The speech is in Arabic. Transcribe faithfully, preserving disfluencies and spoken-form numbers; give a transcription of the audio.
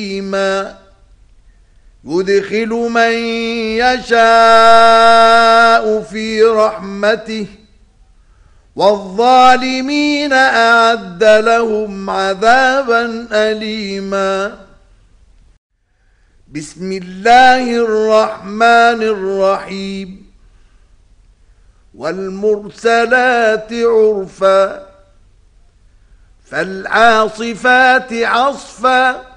حكيما يدخل من يشاء في رحمته والظالمين أعد لهم عذابا أليما. بسم الله الرحمن الرحيم. والمرسلات عرفا فالعاصفات عصفا